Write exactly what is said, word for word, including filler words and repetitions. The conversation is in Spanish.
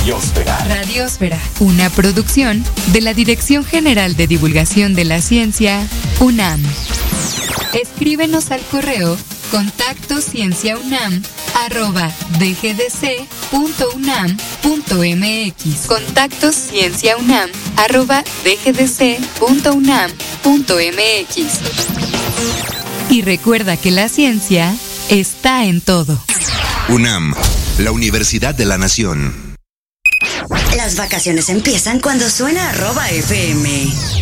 Radiósfera. Radiósfera, una producción de la Dirección General de Divulgación de la Ciencia, UNAM. Escríbenos al correo contacto cienciaunam arroba dgdc.unam.mx. Contacto cienciaunam arroba dgdc.unam.mx. Y recuerda que la ciencia está en todo. UNAM, la Universidad de la Nación. Las vacaciones empiezan cuando suena arroba F M.